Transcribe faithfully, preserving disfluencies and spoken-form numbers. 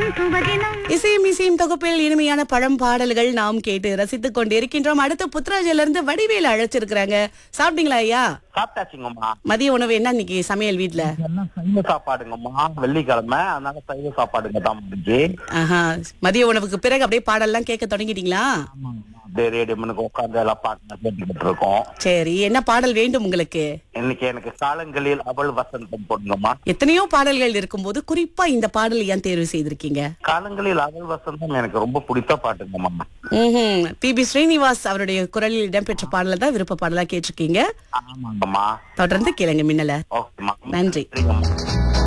இசையும் இசையும் தொகுப்பில் இனிமையான பழம் பாடல்கள் நாம் கேட்டு ரசித்துக் கொண்டிருக்கின்றோம். அடுத்து புத்ராஜில இருந்து வடிவேலு அழைச்சிருக்கிறாங்க. சாப்பிட்டீங்களா ஐயா? சாப்பிட்டாச்சுங்கம்மா. மதிய உணவு என்ன இன்னைக்கு சமையல் வீட்ல? எல்லாம் சைவ சாப்பாடுங்கம்மா. வெள்ளிக்கிழமை, அதனால சைவ சாப்பாடுங்க தான் முடிஞ்சு. ஆஹா, மதிய உணவுக்கு பிறகு அப்படியே பாடல்லாம் கேட்க தொடங்கிட்டீங்களா? அப்படியே ரேடியோமனுக்கு உட்காந்து எல்லாம் பாட்டு கேட்டுக்கிட்டு இருக்கோம். சரி, என்ன பாடல் வேண்டும் உங்களுக்கு? இன்னைக்கு எனக்கு காலங்களில் அவள் வசந்தம் போடுங்கம்மா. எத்தனையோ பாடல்கள் இருக்கும்போது குறிப்பா இந்த பாடல் ஏன் தேர்வு செய்திருக்கீங்க? காலங்களில் அவள் வசந்தம் எனக்கு ரொம்ப பிடித்த பாட்டுங்கம்மா. ம்ஹும். பி பி ஸ்ரீனிவாஸ் அவருடைய குரலில் இடம்பெற்ற பாடலை தான் விருப்ப பாடலா கேட்டிருக்கீங்க. ஆமாங்கம்மா. தொடர்ந்து கேளுங்க மின்னல. ஓகேம்மா. நன்றி. சரிங்கம்மா.